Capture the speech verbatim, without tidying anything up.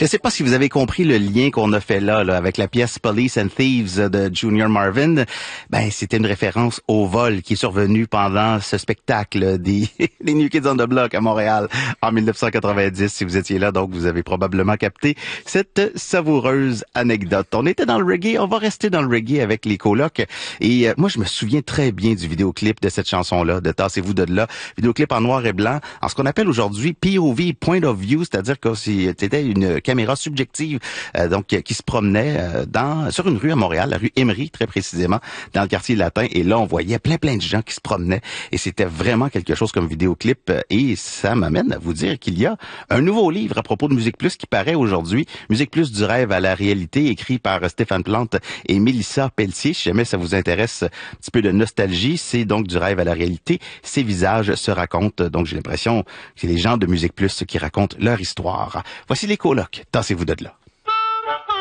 Je ne sais pas si vous avez compris le lien qu'on a fait là, là avec la pièce Police and Thieves de Junior Marvin. Ben, c'était une référence au vol qui est survenu pendant ce spectacle des, des New Kids on the Block à Montréal en mille neuf cent quatre-vingt-dix. Si vous étiez là, donc vous avez probablement capté cette savoureuse anecdote. On était dans le reggae, on va rester dans le reggae avec les colocs. Et euh, moi, je me souviens très bien du vidéoclip de cette chanson-là, de Tassez-vous de là. Vidéoclip en noir et blanc, en ce qu'on appelle aujourd'hui P O V, Point of View, c'est-à-dire que c'était une caméra subjective euh, donc qui se promenait euh, dans sur une rue à Montréal, la rue Emery très précisément, dans le quartier latin. Et là, on voyait plein plein de gens qui se promenaient. Et c'était vraiment quelque chose comme vidéoclip. Et ça m'amène à vous dire qu'il y a un nouveau livre à propos de Musique Plus qui paraît aujourd'hui. Musique Plus du rêve à la réalité, écrit par Stéphane Plante et Mélissa Pelletier. Si jamais ça vous intéresse, un petit peu de nostalgie, c'est donc du rêve à la réalité. Ces visages se racontent. Donc j'ai l'impression que c'est les gens de Musique Plus qui racontent leur histoire. Voici les colocs. Tassez-vous de là.